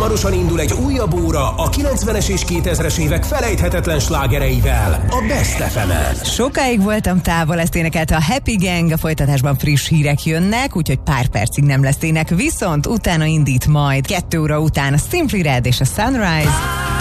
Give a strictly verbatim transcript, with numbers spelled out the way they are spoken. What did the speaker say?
Hamarosan indul egy újabb óra a kilencvenes és kétezres évek felejthetetlen slágereivel a Best ef emen. Sokáig voltam távol, ezt énekelte a Happy Gang, a folytatásban friss hírek jönnek, úgyhogy pár percig nem lesz ének, viszont utána indít majd kettő óra után a Simply Red és a Sunrise.